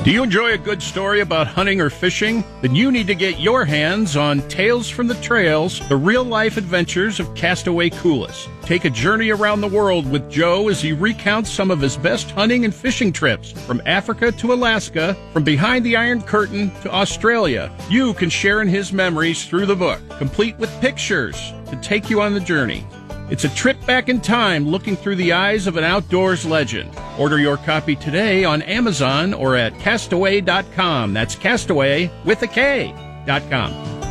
Do you enjoy a good story about hunting or fishing? Then you need to get your hands on Tales from the Trails, the real-life adventures of Castaway Coulis. Take a journey around the world with Joe as he recounts some of his best hunting and fishing trips, from Africa to Alaska, from behind the Iron Curtain to Australia. You can share in his memories through the book, complete with pictures to take you on the journey. It's a trip back in time looking through the eyes of an outdoors legend. Order your copy today on Amazon or at castaway.com. That's Castaway with a K.com.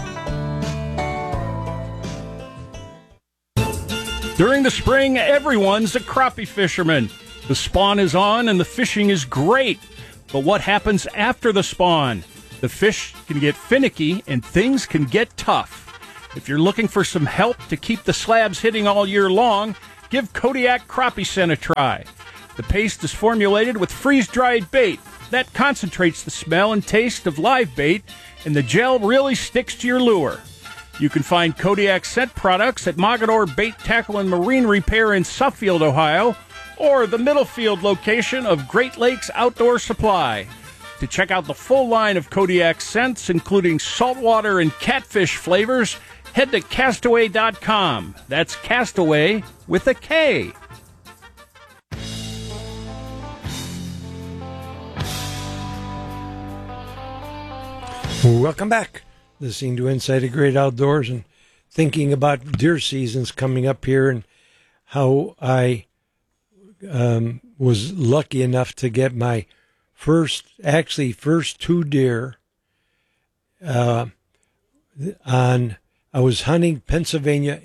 During the spring, everyone's a crappie fisherman. The spawn is on and the fishing is great. But what happens after the spawn? The fish can get finicky and things can get tough. If you're looking for some help to keep the slabs hitting all year long, give Kodiak Crappie Scent a try. The paste is formulated with freeze-dried bait. That concentrates the smell and taste of live bait, and the gel really sticks to your lure. You can find Kodiak Scent products at Mogador Bait, Tackle, and Marine Repair in Suffield, Ohio, or the Middlefield location of Great Lakes Outdoor Supply. To check out the full line of Kodiak scents, including saltwater and catfish flavors, head to Castaway.com. That's Castaway with a K. Welcome back. Listening to Inside the Great Outdoors and thinking about deer seasons coming up here and how I was lucky enough to get my first two deer I was hunting Pennsylvania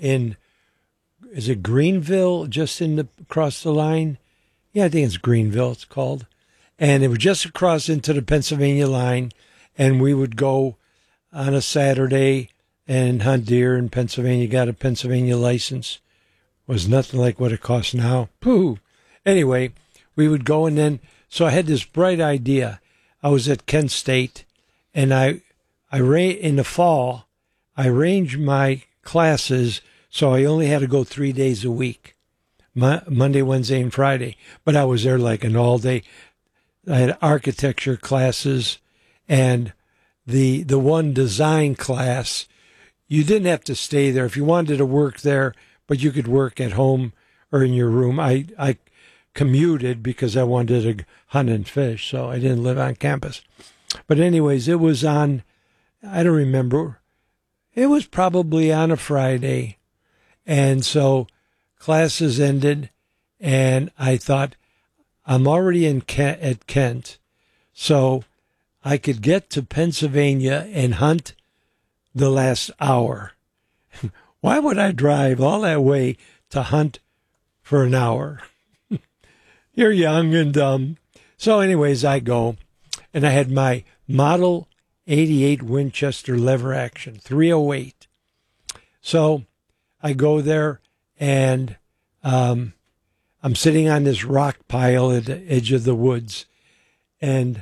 is it Greenville, just across the line? Yeah, I think it's Greenville, it's called. And it was just across into the Pennsylvania line, and we would go on a Saturday and hunt deer in Pennsylvania. Got a Pennsylvania license. Was nothing like what it costs now. Pooh. Anyway, we would go, and then, so I had this bright idea. I was at Kent State, and in the fall, I arranged my classes so I only had to go 3 days a week, Monday, Wednesday, and Friday. But I was there like an all-day. I had architecture classes, and the one design class, you didn't have to stay there. If you wanted to work there, but you could work at home or in your room. I commuted because I wanted to hunt and fish, so I didn't live on campus. But anyways, it was on, I don't remember, it was probably on a Friday. And so classes ended, and I thought, I'm already at Kent, so I could get to Pennsylvania and hunt the last hour. Why would I drive all that way to hunt for an hour? You're young and dumb. So anyways, I go, and I had my Model 88 Winchester lever action, 308. So I go there, and I'm sitting on this rock pile at the edge of the woods, and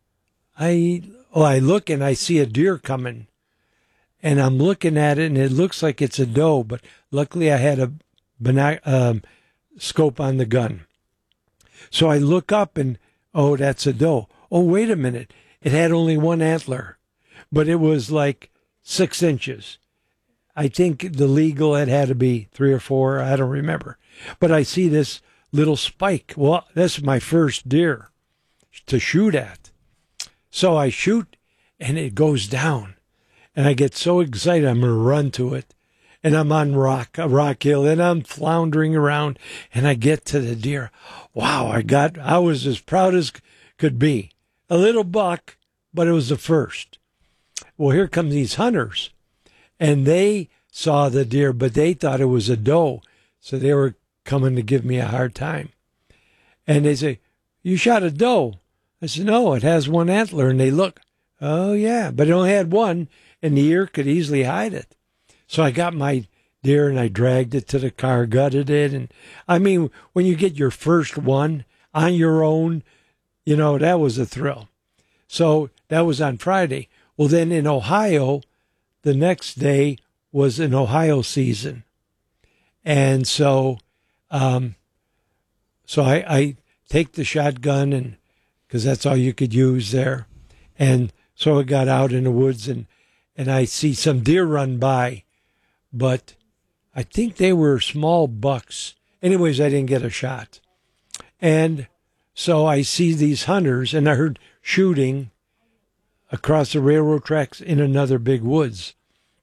I look and I see a deer coming, and I'm looking at it, and it looks like it's a doe, but luckily I had a scope on the gun. So I look up, and, oh, that's a doe. Oh, wait a minute. It had only one antler, but it was like 6 inches. I think the legal had to be 3 or 4. I don't remember. But I see this little spike. Well, that's my first deer to shoot at. So I shoot, and it goes down. And I get so excited, I'm going to run to it. And I'm on a rock hill, and I'm floundering around, and I get to the deer. Wow, I was as proud as could be. A little buck, but it was the first. Well, here come these hunters, and they saw the deer, but they thought it was a doe, so they were coming to give me a hard time. And they say, you shot a doe. I said, no, it has one antler. And they look, oh, yeah, but it only had one, and the ear could easily hide it. So I got my deer, and I dragged it to the car, gutted it. And I mean, when you get your first one on your own, you know, that was a thrill. So that was on Friday. Well, then in Ohio, the next day was an Ohio season. And so I take the shotgun and because that's all you could use there. And so I got out in the woods, and I see some deer run by, but I think they were small bucks. Anyways, I didn't get a shot. And so I see these hunters, and I heard shooting across the railroad tracks in another big woods.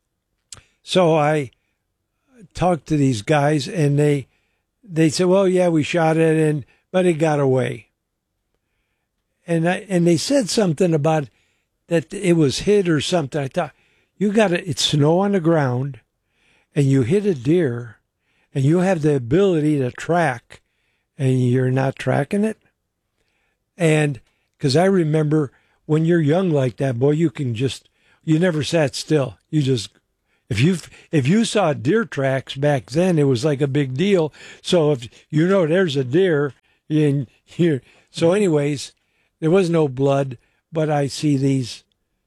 So I talked to these guys, and they said, well, yeah, we shot it, but it got away. And they said something about that it was hit or something. I thought, it's snow on the ground, and you hit a deer, and you have the ability to track, and you're not tracking it. And because I remember when you're young like that, boy, you never sat still. You just, if you saw deer tracks back then, it was like a big deal. So if there's a deer, and here. So anyways, there was no blood, but I see these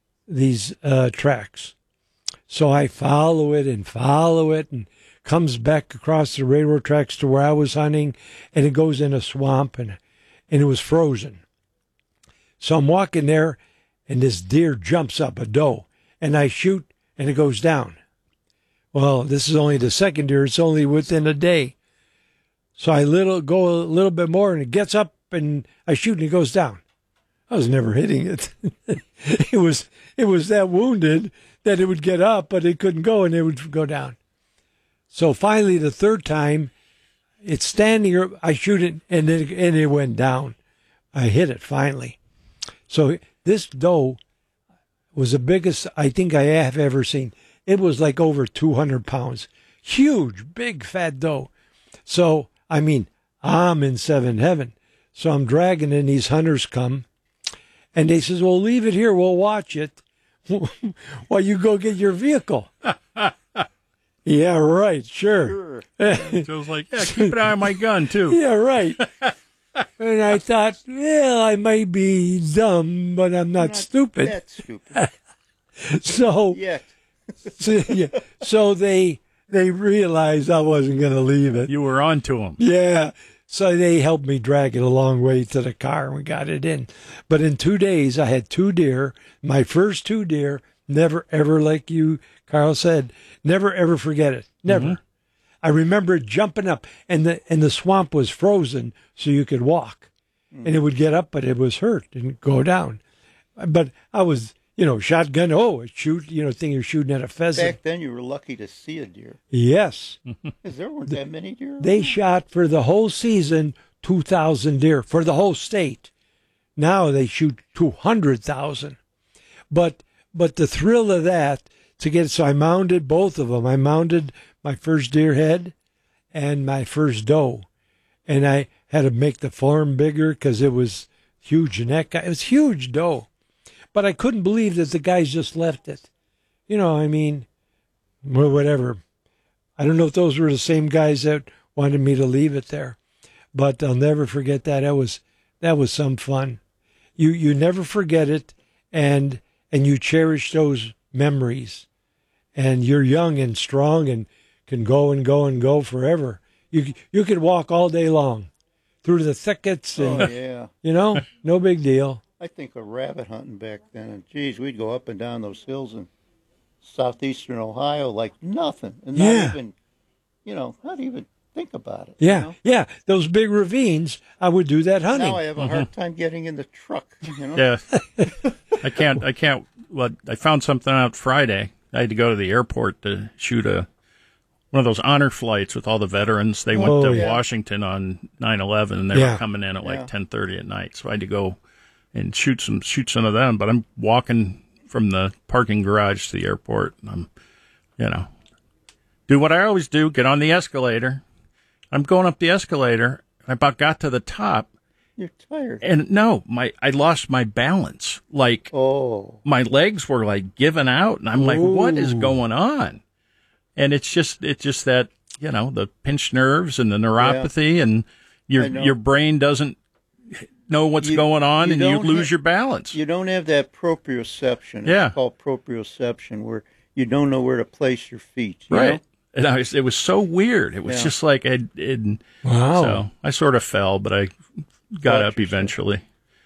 tracks. So I follow it and comes back across the railroad tracks to where I was hunting, and it goes in a swamp, and it was frozen. So I'm walking there, and this deer jumps up, a doe, and I shoot, and it goes down. Well, this is only the second deer. It's only within a day. So I go a little bit more, and it gets up, and I shoot, and it goes down. I was never hitting it. It was that wounded that it would get up, but it couldn't go, and it would go down. So finally, the third time, it's standing. I shoot it, and it went down. I hit it finally. So this doe was the biggest I think I have ever seen. It was like over 200 pounds. Huge, big, fat doe. So, I mean, I'm in seventh heaven. So I'm dragging, and these hunters come, and they says, well, leave it here. We'll watch it while you go get your vehicle. Yeah, right, sure. Joe's like, yeah, keep an eye on my gun, too. Yeah, right. And I thought, well, I may be dumb, but I'm not stupid. That's stupid. So, Yeah. so they realized I wasn't going to leave it. You were on to him. Yeah. So they helped me drag it a long way to the car, and we got it in. But in 2 days, I had 2 deer. My first 2 deer, never, ever, like you, Carl said, never, ever forget it. Never. Mm-hmm. I remember jumping up, and the swamp was frozen, so you could walk. Mm. And it would get up, but it was hurt and go down. But I was, shotgun, shoot, think you're shooting at a pheasant. Back then, you were lucky to see a deer. Yes. Because there weren't that many deer. They shot for the whole season 2,000 deer for the whole state. Now they shoot 200,000. But the thrill of that, so I mounted both of them. I mounted my first deer head and my first doe. And I had to make the form bigger because it was huge neck. It was huge doe. But I couldn't believe that the guys just left it. Whatever. I don't know if those were the same guys that wanted me to leave it there. But I'll never forget that. That was some fun. You never forget it, and you cherish those memories. And you're young and strong and can go and go and go forever. You could walk all day long through the thickets. And, no big deal. I think of rabbit hunting back then, and geez, we'd go up and down those hills in southeastern Ohio like nothing, and not even think about it. Yeah, yeah, those big ravines. I would do that hunting. Now I have a hard time getting in the truck. Yeah, I can't. Well, I found something out Friday. I had to go to the airport to shoot one of those honor flights with all the veterans. They went to Washington on 9/11, and they were coming in at like 10:30 at night. So I had to go and shoot some of them. But I'm walking from the parking garage to the airport. And I'm, do what I always do: get on the escalator. I'm going up the escalator. I about got to the top. You're tired. And no, I lost my balance. Like, my legs were like giving out, and I'm like, what is going on? And it's just that, the pinched nerves and the neuropathy, and your brain doesn't know what's going on, and you lose your balance. You don't have that proprioception. Yeah. It's called proprioception, where you don't know where to place your feet. Right. And it was so weird. It was just like, wow. So I sort of fell, but I got up eventually.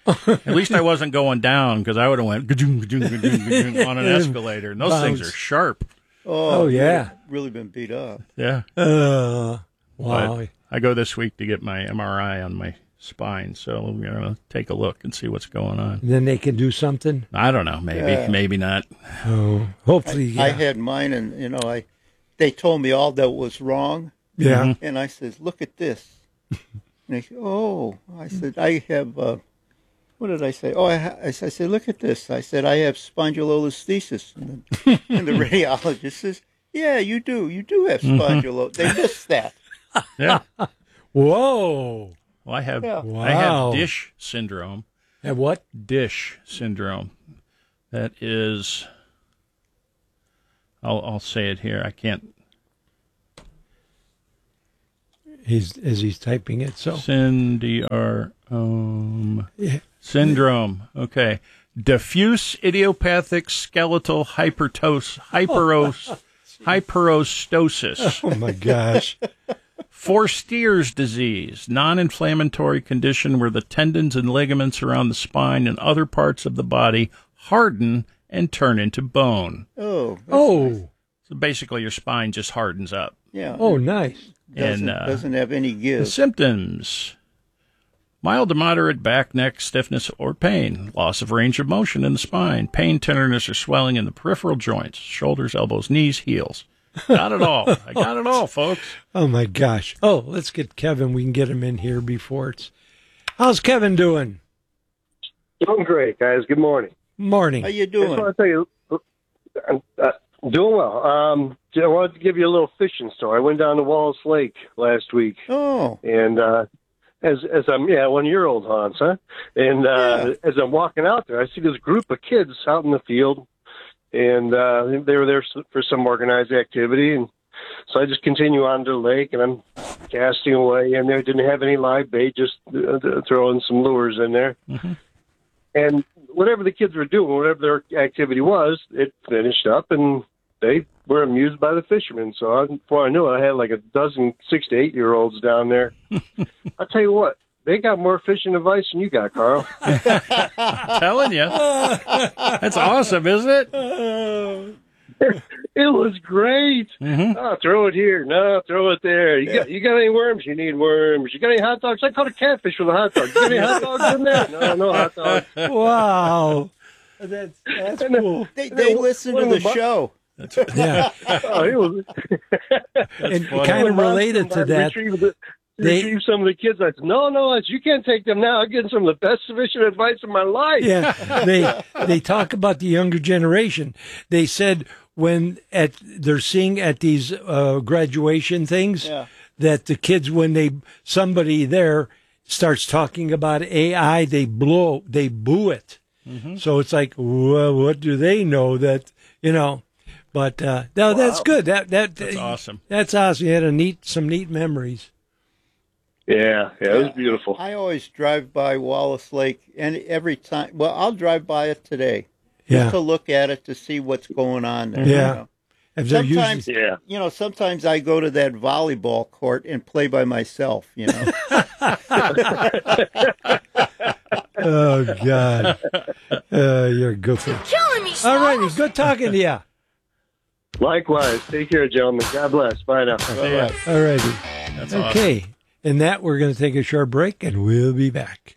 At least I wasn't going down because I would have went on an escalator. And those things are sharp. Oh yeah. Really been beat up. Yeah. Wow. But I go this week to get my MRI on my spine, so we're going to take a look and see what's going on. And then they can do something? I don't know. Maybe not. Oh, hopefully, I had mine, and they told me all that was wrong. Yeah. Mm-hmm. And I said, look at this. And they said, I said, I have, what did I say? I said, look at this. I said, I have spondylolisthesis. And the radiologist says, yeah, you do. You do have spondylolisthesis. They missed that. Yeah. Whoa. Well, I have Wow. DISH syndrome. Have what? DISH syndrome. That is, I'll say it here. I can't. He's typing it. So syndrome. Okay. Diffuse idiopathic skeletal hyperostosis. Oh my gosh. Forstier's disease, non-inflammatory condition where the tendons and ligaments around the spine and other parts of the body harden and turn into bone. Oh. Oh. So basically your spine just hardens up. Yeah. Oh, nice. Doesn't have any The give. symptoms: mild to moderate back, neck, stiffness, or pain, loss of range of motion in the spine, pain, tenderness, or swelling in the peripheral joints, shoulders, elbows, knees, heels. Got it all. I got it all, folks. Oh my gosh. Oh, let's get Kevin. We can get him in here before it's. How's Kevin doing? Doing great, guys. Good morning. Morning. How you I doing? just want to tell you, I'm doing well. I wanted to give you a little fishing story. I went down to Wallace Lake last week, Oh. and as I'm 1 year old, Hans, huh? And as I'm walking out there, I see this group of kids out in the field, and they were there for some organized activity, and so I just continue on to the lake, and I'm casting away, and they didn't have any live bait, just throwing some lures in there. Mm-hmm. And whatever the kids were doing, whatever their activity was, it finished up, and they were amused by the fishermen. So before I knew it, I had like a dozen 6 to 8 year olds down there. I'll tell you what, they got more fishing advice than you got, Carl. I'm telling you. That's awesome, isn't it? It was great. Mm-hmm. Oh, throw it here. No, throw it there. You got any worms? You need worms. You got any hot dogs? I caught a catfish with a hot dog. You got any hot dogs in there? No hot dogs. Wow. That's cool. They listen to the show. Yeah. Oh, it was. And kind of related to that. Retrieve some of the kids. I said, no, you can't take them now. I'm getting some of the best fishing advice of my life. Yeah, they talk about the younger generation. They said when they're seeing at these graduation things that the kids, when somebody there starts talking about AI, they boo it. Mm-hmm. So it's like, well, what do they know that But no, that's good. That's awesome. That's awesome. You had some neat memories. Yeah, it was beautiful. I always drive by Wallace Lake, and every time, well, I'll drive by it today Yeah. to look at it to see what's going on there. Yeah. If they're Sometimes, Yeah. Sometimes I go to that volleyball court and play by myself. Oh God, you're goofy. Killing me, All righty, good talking to you. Likewise. Take care, gentlemen. God bless. Bye now. All right. All righty. That's Okay. And that we're going to take a short break, and we'll be back.